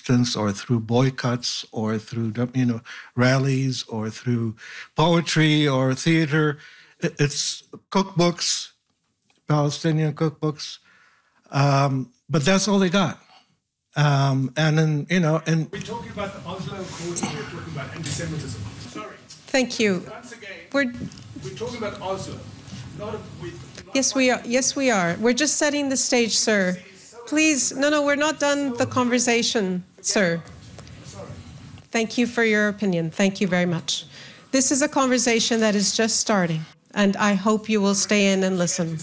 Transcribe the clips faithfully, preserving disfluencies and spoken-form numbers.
resistance, or through boycotts, or through, you know, rallies, or through poetry or theater. It's cookbooks, Palestinian cookbooks, um, but that's all they got. Um, and then, you know, and we're talking about the Oslo Accords, and we're talking about anti-Semitism. Sorry. Thank you. Once again, we're we're talking about Oslo, not a, we, not yes, we are. Yes, we are. We're just setting the stage, sir. Please, no, no, we're not done the conversation, sir. Thank you for your opinion. Thank you very much. This is a conversation that is just starting, and I hope you will stay in and listen.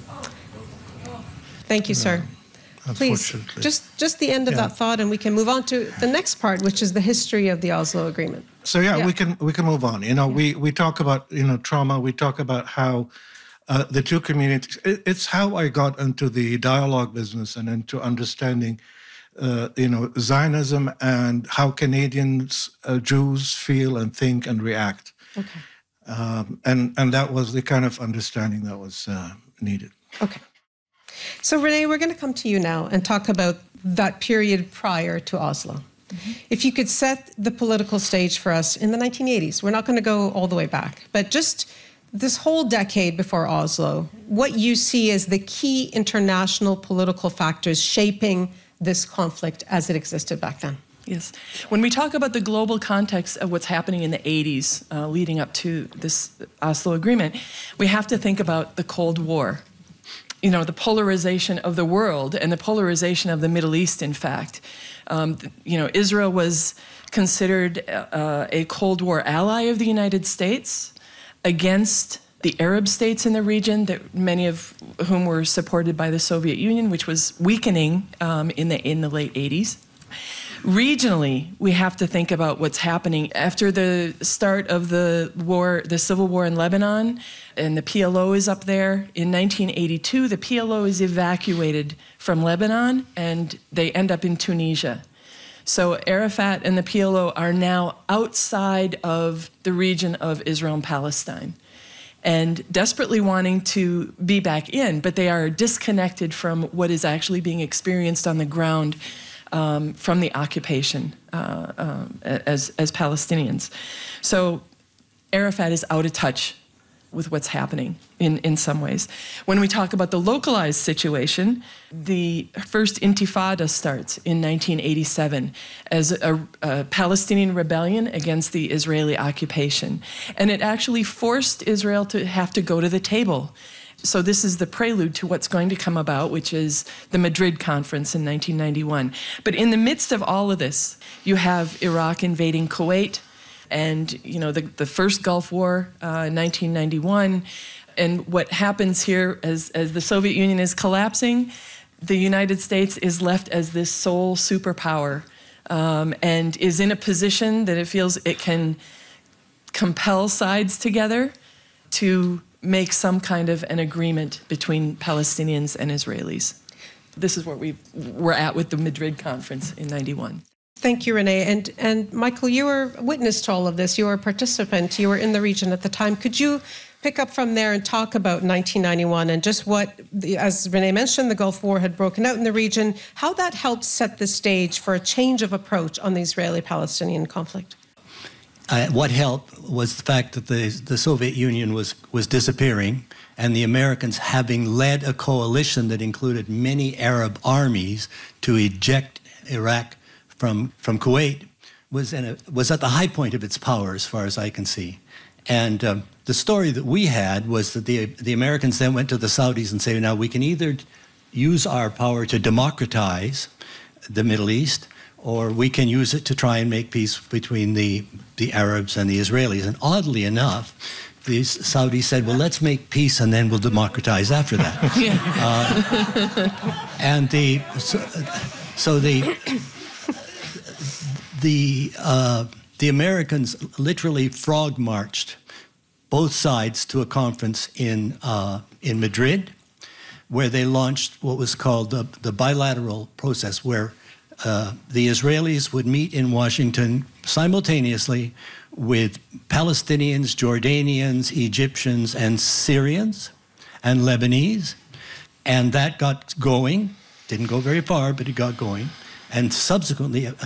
Thank you, sir. Please, just, just the end of yeah. that thought, and we can move on to the next part, which is the history of the Oslo Agreement. So yeah, yeah. we can we can move on. You know, yeah. we, we talk about, you know, trauma. We talk about how uh, the two communities. It, it's how I got into the dialogue business and into understanding, uh, you know, Zionism and how Canadians, uh, Jews feel and think and react. Okay. Um, and and that was the kind of understanding that was uh, needed. Okay. So, Renee, we're going to come to you now and talk about that period prior to Oslo. Mm-hmm. If you could set the political stage for us in the nineteen eighties, we're not going to go all the way back, but just this whole decade before Oslo, what you see as the key international political factors shaping this conflict as it existed back then. Yes. When we talk about the global context of what's happening in the eighties, uh, leading up to this Oslo Agreement, we have to think about the Cold War. You know, the polarization of the world and the polarization of the Middle East, in fact. Um, you know, Israel was considered uh, a Cold War ally of the United States against the Arab states in the region, that many of whom were supported by the Soviet Union, which was weakening um, in the in the late eighties. Regionally, we have to think about what's happening after the start of the war, the civil war in Lebanon, and the P L O is up there. In nineteen eighty-two, the P L O is evacuated from Lebanon, and they end up in Tunisia. So Arafat and the P L O are now outside of the region of Israel and Palestine, and desperately wanting to be back in, but they are disconnected from what is actually being experienced on the ground Um, from the occupation uh, um, as, as Palestinians. So Arafat is out of touch with what's happening in, in some ways. When we talk about the localized situation, the first Intifada starts in nineteen eighty-seven as a, a Palestinian rebellion against the Israeli occupation. And it actually forced Israel to have to go to the table. So this is the prelude to what's going to come about, which is the Madrid Conference in nineteen ninety-one. But in the midst of all of this, you have Iraq invading Kuwait, and you know the, the first Gulf War uh, in nineteen ninety-one. And what happens here as, as the Soviet Union is collapsing, the United States is left as this sole superpower um, and is in a position that it feels it can compel sides together to make some kind of an agreement between Palestinians and Israelis. This is where we we're at with the Madrid Conference in ninety-one. Thank you, Renee. And, and Michael, you were witness to all of this. You were a participant. You were in the region at the time. Could you pick up from there and talk about nineteen ninety-one and just what, as Renee mentioned, the Gulf War had broken out in the region, how that helped set the stage for a change of approach on the Israeli-Palestinian conflict? Uh, what helped was the fact that the, the Soviet Union was, was disappearing, and the Americans, having led a coalition that included many Arab armies to eject Iraq from, from Kuwait, was, in a, was at the high point of its power, as far as I can see. And um, the story that we had was that the, the Americans then went to the Saudis and said, now we can either use our power to democratize the Middle East, or we can use it to try and make peace between the, the Arabs and the Israelis. And oddly enough, the Saudis said, well, let's make peace and then we'll democratize after that. uh, and the, so, so the, the, uh, the Americans literally frog marched both sides to a conference in, uh, in Madrid, where they launched what was called the, the bilateral process, where Uh, the Israelis would meet in Washington simultaneously with Palestinians, Jordanians, Egyptians, and Syrians, and Lebanese. And that got going. Didn't go very far, but it got going. And subsequently, a